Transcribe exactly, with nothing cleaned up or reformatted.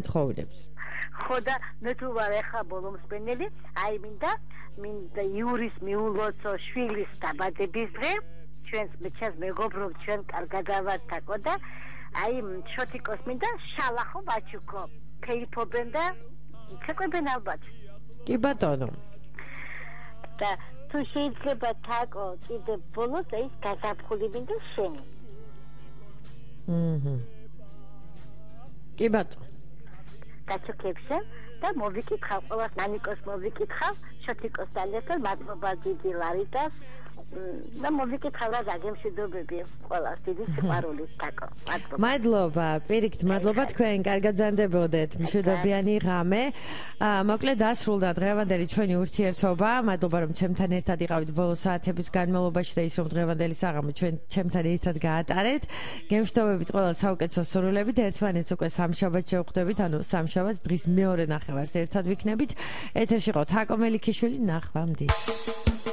შემთხვევლებს. ხო და მე თუ ვარ ეხა ბოლომსმენელი, აი მინდა მინდა იურის მიულოცო შვილის დაბადების დღე, ჩვენს მეჩას მეგობრობ ჩვენ კარგად ავატაკო და აი შოთიკოს მინდა შალახო ბაჩუკო. ფეიფობენ და ცეკვებენ ალბათ. კი ბატონო. და თუ შეიძლება თაკო კიდე ბოლოს ის გაზაფხული მინდა შენი. აჰა. კი ბატონო. გაჩოქებსა და მოვიკითხავ ყველას ნანიკოს მოვიკითხავ შოთიკოს დალესა მადლობა დიდი ლარიტას და მოვიკითხავ რა გაგემშვიდობები ყველას დიდი სიყვარულით თაკო მადლობა მადლობა პირიქით მადლობა თქვენ კარგად ზანდებოდეთ მშვიდობიანი ღამე მოკლედ დასრულდა დღევანდელი ჩვენი ურთიერთობა მადლობა რომ ჩემთან ერთად იყავით ბოლო საათების განმავლობაში და ის რომ დღევანდელი საღამო ჩვენ ჩემთან ერთად გაატარეთ გემშვიდობებით ყველა საუკეთესო სურვილებით ერთმანეთს უკვე სამშაბათს შევხვდებით ანუ სამშაბათს დღის მეორე ნახევარს ერთად ვიქნებით ეთერში ყავთ თაკო მელიქიშვილი ნახვამდის